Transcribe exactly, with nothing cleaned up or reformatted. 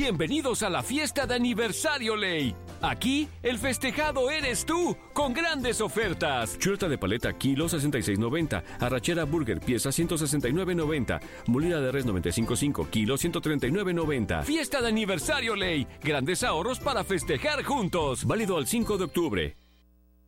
Bienvenidos a la fiesta de aniversario Ley. Aquí, el festejado eres tú, con grandes ofertas. Chuleta de paleta, kilo sesenta y seis noventa. Arrachera burger, pieza ciento sesenta y nueve noventa. Molida de res noventa y cinco punto cinco, kilo ciento treinta y nueve noventa. Fiesta de aniversario Ley. Grandes ahorros para festejar juntos. Válido al cinco de octubre.